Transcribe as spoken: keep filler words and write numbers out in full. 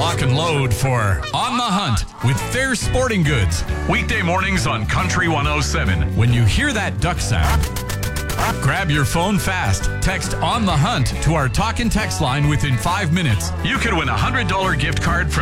Lock and load for On the Hunt with Fair Sporting Goods. Weekday mornings on Country one oh seven. When you hear that duck sound, grab your phone fast. Text On the Hunt to our talk and text line within five minutes. You could win a one hundred dollars gift card from